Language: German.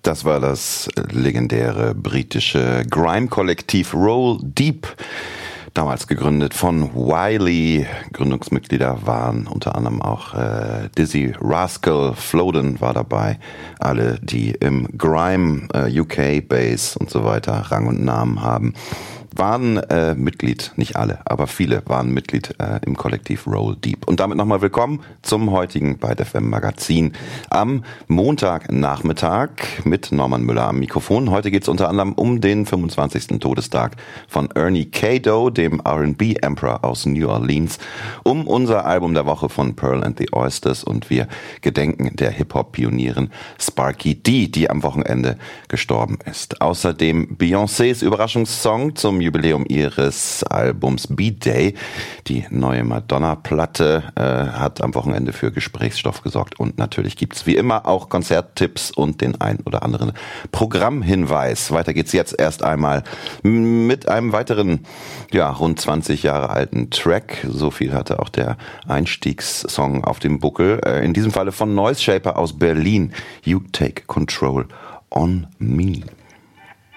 Das war das legendäre britische Grime-Kollektiv Roll Deep, damals gegründet von Wiley. Gründungsmitglieder waren unter anderem auch Dizzy Rascal, Floden war dabei. Alle, die im Grime, UK, Bass und so weiter Rang und Namen haben, waren Mitglied, nicht alle, aber viele waren Mitglied im Kollektiv Roll Deep. Und damit nochmal willkommen zum heutigen Byte FM Magazin am Montagnachmittag mit Norman Müller am Mikrofon. Heute geht es unter anderem um den 25. Todestag von Ernie K-Doe, dem R&B Emperor aus New Orleans, um unser Album der Woche von Pearl and the Oysters, und wir gedenken der Hip-Hop-Pionierin Sparky D, die am Wochenende gestorben ist. Außerdem Beyoncés Überraschungssong zum Jubiläum ihres Albums B-Day. Die neue Madonna-Platte hat am Wochenende für Gesprächsstoff gesorgt, und natürlich gibt's wie immer auch Konzerttipps und den ein oder anderen Programmhinweis. Weiter geht's jetzt erst einmal mit einem weiteren, rund 20 Jahre alten Track. So viel hatte auch der Einstiegssong auf dem Buckel. In diesem Falle von Noise Shaper aus Berlin. You Take Control on Me.